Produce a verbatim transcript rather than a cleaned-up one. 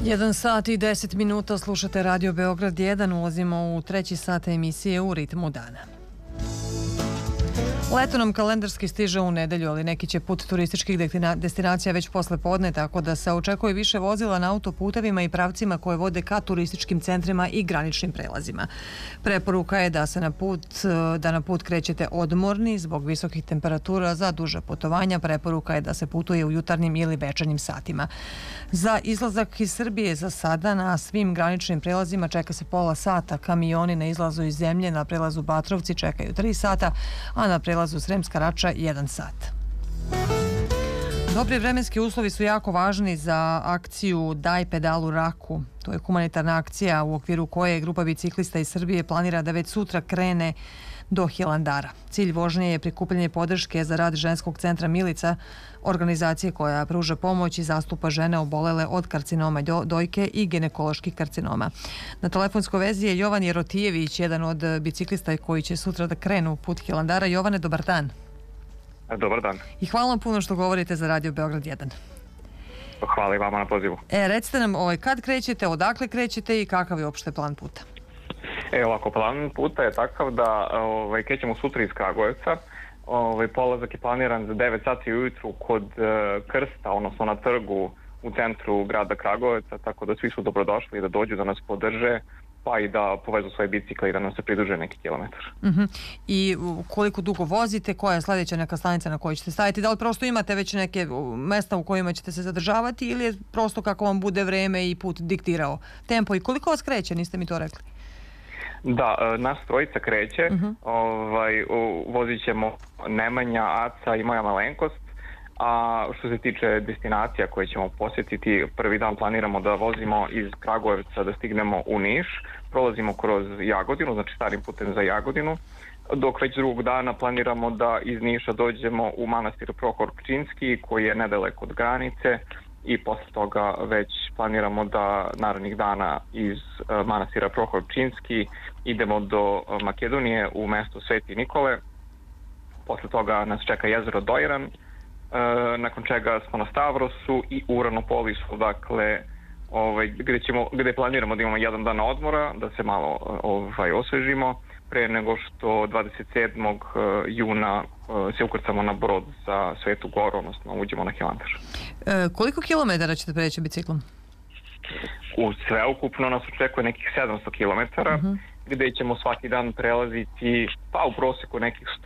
Jedan sat i deset minuta slušate Radio Beograd jedan, ulazimo u treći sat emisije U ritmu dana. Leto nam kalendarski stiže u nedelju, ali neki će put turističkih destinacija već posle podne, tako da se očekuje više vozila na autoputevima i pravcima koje vode ka turističkim centrima i graničnim prelazima. Preporuka je da se na put, da na put krećete odmorni zbog visokih temperatura. Za duže putovanja preporuka je da se putuje u jutarnjim ili večernjim satima. Za izlazak iz Srbije za sada na svim graničnim prelazima čeka se pola sata. Kamioni na izlazu iz zemlje na prelazu Batrovci čekaju tri sata, a na prelazu Sremska Rača jedan sat. Dobri vremenski uslovi su jako važni za akciju Daj pedalu Raku. To je humanitarna akcija u okviru koje grupa biciklista iz Srbije planira da već sutra krene do Hilandara. Cilj vožnje je prikupljanje podrške za rad ženskog centra Milica, organizacije koja pruža pomoć i zastupa žene obolele od karcinoma dojke i ginekoloških karcinoma. Na telefonskoj vezi je Jovan Jerotijević, jedan od biciklista koji će sutra da krenu put Hilandara. Jovane, dobar dan. Dobar dan. I hvala vam puno što govorite za Radio Beograd jedan. Hvala i vama na pozivu. E, recite nam ovaj, kad krećete, odakle krećete i kakav je uopšte plan puta? E, ovako, plan puta je takav da ovaj, krećemo sutra iz Kragujevca. Ovaj, polazak je planiran za devet sati ujutru kod uh, Krsta, odnosno na trgu u centru grada Kragujevca, tako da svi su dobrodošli da dođu da nas podrže, pa i da povezu svoje bicikle i da nam se pridruže neki kilometar. Uh-huh. I koliko dugo vozite, koja je sljedeća neka stanica na kojoj ćete staviti? Da li prosto imate već neke mesta u kojima ćete se zadržavati ili je prosto kako vam bude vreme i put diktirao tempo? I koliko vas kreće, niste mi to rekli? Da, nas trojica kreće, uh-huh. ovaj, vozit ćemo Nemanja, Aca i moja malenkost, a što se tiče destinacija koje ćemo posjetiti, prvi dan planiramo da vozimo iz Kragujevca da stignemo u Niš, prolazimo kroz Jagodinu, znači starim putem za Jagodinu, dok već drugog dana planiramo da iz Niša dođemo u manastir Prohor Pčinjski koji je nedaleko od granice, i posle toga već planiramo da narednih dana iz uh, manastira Prohor Pčinjski idemo do uh, Makedonije u mesto Sveti Nikole. Posle toga nas čeka jezero Dojran, uh, nakon čega smo na Stavrosu i Uranopolisu, dakle ovaj, gde, ćemo, gde planiramo da imamo jedan dan odmora, da se malo ovaj, osvežimo, pre nego što dvadeset sedmog juna se ukrcamo na brod za Svetu Goru, odnosno uđemo na Hilandar. E, koliko kilometara ćete preći biciklom? U sveukupno nas očekuje nekih sedamsto kilometara, uh-huh. gde ćemo svaki dan prelaziti pa u proseku nekih